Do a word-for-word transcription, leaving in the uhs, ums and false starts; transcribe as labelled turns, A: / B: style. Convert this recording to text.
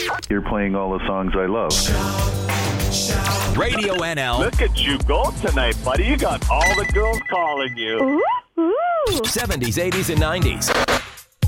A: You're playing all the songs I love.
B: Radio N L.
C: Look at you go tonight, buddy. You got all the girls calling you.
D: Ooh, ooh.
B: seventies, eighties, and nineties.